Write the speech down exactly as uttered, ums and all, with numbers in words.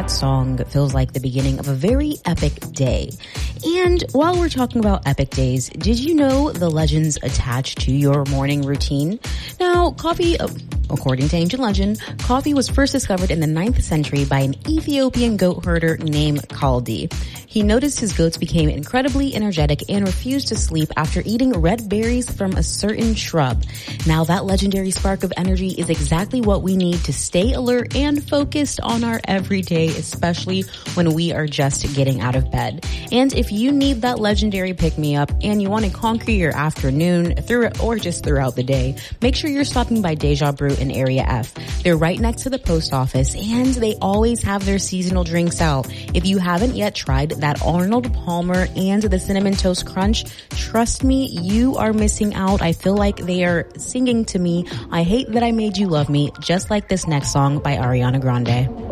that song feels like the beginning of a very epic day. And while we're talking about epic days, did you know the legends attached to your morning routine? Now, coffee, uh, according to ancient legend, coffee was first discovered in the ninth century by an Ethiopian goat herder named Kaldi. He noticed his goats became incredibly energetic and refused to sleep after eating red berries from a certain shrub. Now that legendary spark of energy is exactly what we need to stay alert and focused on our everyday, especially when we are just getting out of bed. And if you need that legendary pick-me-up and you want to conquer your afternoon through or just throughout the day, make sure you're stopping by Deja Brew in Area F. They're right next to the post office and they always have their seasonal drinks out. If you haven't yet tried that Arnold Palmer and the Cinnamon Toast Crunch, trust me, you are missing out. I feel like they are singing to me, I hate that I made you love me, just like this next song by Ariana Grande.